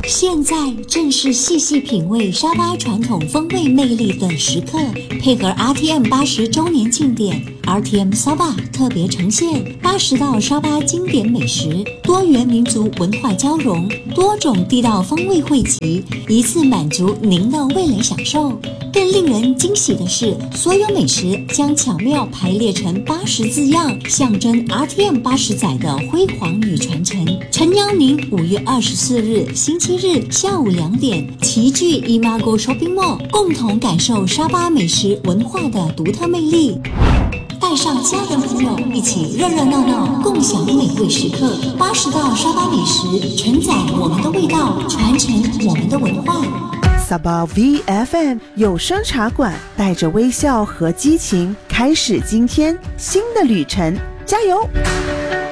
现在正是细细品味沙巴传统风味魅力的时刻，配合 RTM80周年庆典 ，RTM 沙巴特别呈现80道沙巴经典美食，多元民族文化交融，多种地道风味汇集，一次满足您的味蕾享受。更令人惊喜的是，所有美食将巧妙排列成80字样，象征 RTM80载的辉煌与传承。诚邀您5月24日星期日下午2点齐聚 Imago Shopping Mall， 共同感受沙巴美食文化的独特魅力。带上家人朋友一起热热闹闹共享美味时刻，80道沙巴美食承载我们的味道，传承我们的文化。 Sabah VFM 有声茶馆，带着微笑和激情开始今天新的旅程，加油！